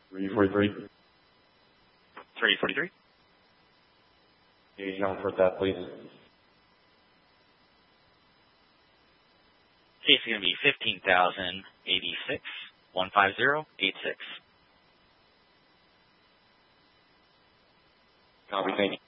343. 343. Gauge number for that, please. Case is going to be 15,086, 15086. Copy, thank you.